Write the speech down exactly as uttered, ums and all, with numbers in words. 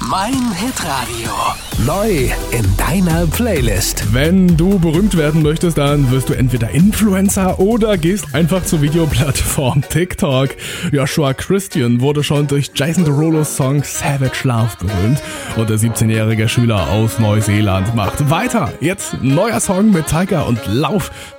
mein Hitradio. Neu in deiner Playlist. Wenn du berühmt werden möchtest, dann wirst du entweder Influencer oder gehst einfach zur Videoplattform TikTok. Joshua Christian wurde schon durch Jason Derulos Song Savage Love berühmt und der siebzehnjährige Schüler aus Neuseeland macht weiter. Jetzt neuer Song mit Tiger und Lauf